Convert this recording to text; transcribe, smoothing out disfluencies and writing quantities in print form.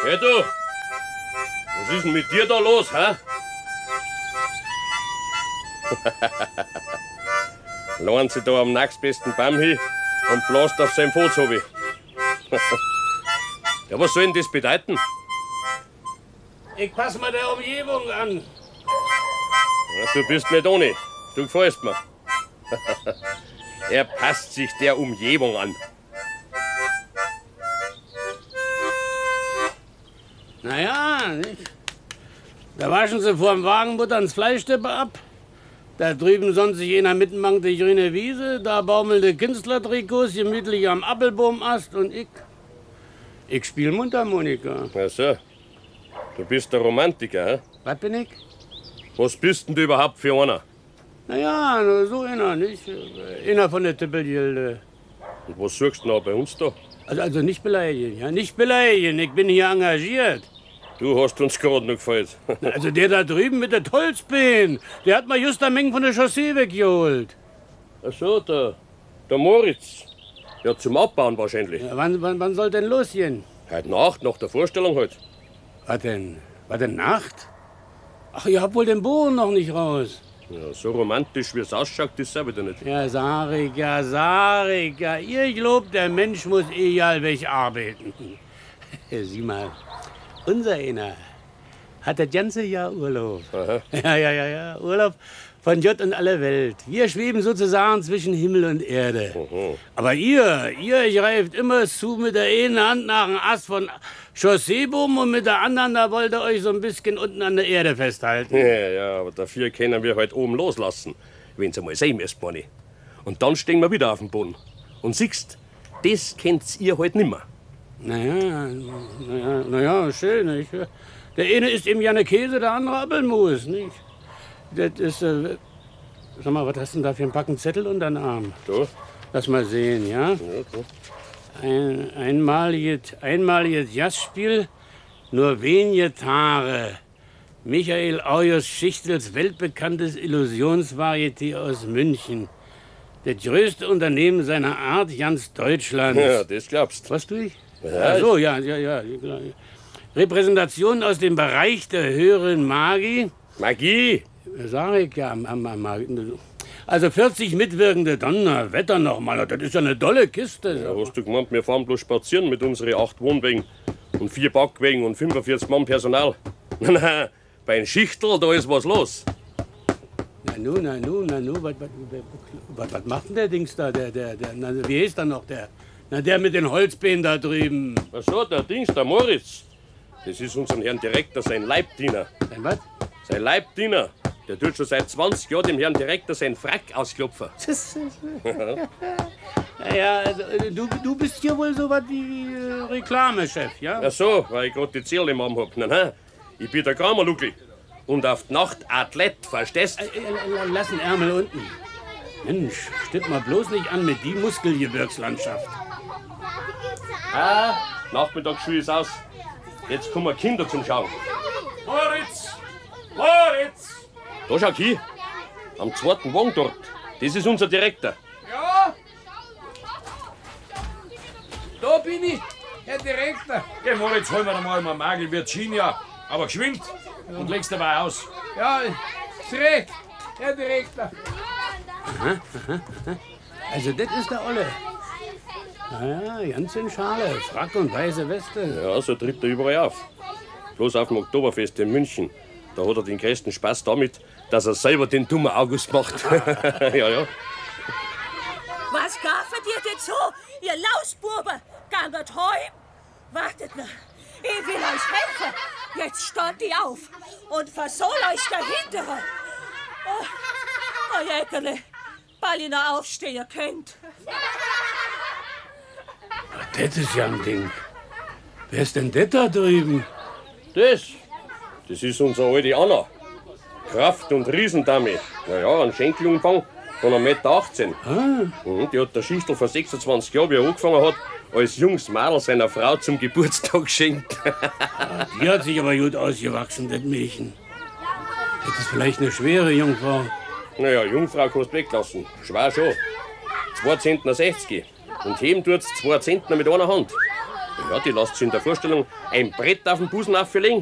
Hey du, was ist denn mit dir da los, hä? Lohnt sich da am nächstbesten Baum hin und blast auf sein Fußhobby. Ja, was soll denn das bedeuten? Ich pass mir der Umgebung an. Ja, du bist nicht ohne. Du gefällst mir. Er passt sich der Umgebung an. Naja, nicht? Da waschen sie vor dem Wagenbutter ins Fleischsteppe ab. Da drüben sonnt sich einer mittenbank die grüne Wiese. Da baumelnde Künstlertrikots gemütlich am Apfelbaumast. Und ich spiel Mundharmonika. Ach so. Du bist der Romantiker, hä? Was bin ich? Was bist denn du überhaupt für einer? Naja, so einer, nicht? Einer von der Tippelgilde. Und was suchst du noch bei uns da? Also nicht beleidigen, ja? Nicht beleidigen. Ich bin hier engagiert. Du hast uns gerade noch gefällt. Also der da drüben mit der Holzbein, der hat mal just eine Menge von der Chaussee weggeholt. Ach so, der Moritz. Ja, zum Abbauen wahrscheinlich. Ja, wann soll denn losgehen? Heute Nacht, nach der Vorstellung halt. Was denn? Nacht? Ach, ihr habt wohl den Boden noch nicht raus. Ja, so romantisch, wie es ausschaut, ist es auch wieder nicht. Ja, Sarika. Ihr glaubt, der Mensch muss egal weg arbeiten. Sieh mal, unser einer hat das ganze Jahr Urlaub. Aha. Ja, Urlaub von J und aller Welt. Wir schweben sozusagen zwischen Himmel und Erde. Aha. Aber ihr greift immer zu mit der einen Hand nach dem Ast von Chausseeboom und mit der anderen, da wollt ihr euch so ein bisschen unten an der Erde festhalten. Ja, aber dafür können wir halt oben loslassen, wenn's einmal sein müsst, Manni. Und dann stehen wir wieder auf dem Boden. Und siehst, das kennt ihr halt nimmer. Naja, schön, nicht? Der eine isst eben gerne Käse, der andere Apfelmus, nicht? Das ist, sag mal, was hast du denn da für einen Packen Zettel unter den Arm? Da? Lass mal sehen, ja? Ja, da. Einmaliges Jazzspiel, nur wenige Tage. Michael Aujos Schichtels weltbekanntes Illusionsvarieté aus München. Das größte Unternehmen seiner Art ganz Deutschlands. Ja, das glaubst. Was tue ich? Ja, Ach so, ja. Repräsentation aus dem Bereich der höheren Magie. Magie! Sag ich ja, also 40 mitwirkende Donnerwetter noch mal. Das ist ja eine dolle Kiste. Ja, hast du gemeint, wir fahren bloß spazieren mit unseren 8 Wohnwegen und 4 Backwegen und 45 Mann Personal? Nein, bei einem Schichtel, da ist was los. Na nu, was macht denn der Dings da? Wie heißt der noch, der? Na, der mit den Holzbeinen da drüben. Ach so, der Moritz. Das ist unser Herrn Direktor, sein Leibdiener. Sein was? Sein Leibdiener. Der tut schon seit 20 Jahren dem Herrn Direktor seinen Frack ausklopfen. Naja, also, du bist hier wohl so was wie Reklamechef, ja? Ach so, weil ich gerade die Zierl im Arm hab. Nein, ich bin der Kramerluckli. Und auf die Nacht Athlet, verstehst? Lass den Ärmel unten. Mensch, stimmt mal bloß nicht an mit die Muskelgebirgslandschaft. Nachmittagsschule ist aus. Jetzt kommen Kinder zum Schauen. Moritz! Da schau hin. Am zweiten Wagen dort. Das ist unser Direktor. Ja? Da bin ich, Herr Direktor. Ja, Moritz, holen wir da mal Magel Virginia. Aber geschwind und leg's dabei aus. Ja, ist recht, Herr Direktor. Also, das ist der Olle. Naja, ganz in Schale. Frack und weiße Weste. Ja, so tritt er überall auf. Bloß auf dem Oktoberfest in München. Da hat er den größten Spaß damit, dass er selber den dummen August macht. Ja. Was gaffet ihr denn so, ihr Lausbuben? Ganget heim? Wartet noch. Ich will euch helfen. Jetzt stand ich auf und versohl euch dahinter. Oh Jäckerle, bald ihr noch aufstehen könnt. Das ist ja ein Ding. Wer ist denn das da drüben? Das ist unsere alte Anna. Kraft- und Riesendame. Naja, ein Schenkelumfang von 1,18 Meter. Die hat der Schichtel vor 26 Jahren, wie er angefangen hat, als junges Mädel seiner Frau zum Geburtstag geschenkt. Die hat sich aber gut ausgewachsen, das Mädchen. Das ist vielleicht eine schwere Jungfrau. Naja, Jungfrau kannst du weglassen. Schwer schon. 2 Zentner 60. Und heben tut's 2 Zentner mit einer Hand. Ja, die lasst sich in der Vorstellung ein Brett auf den Busen auflegen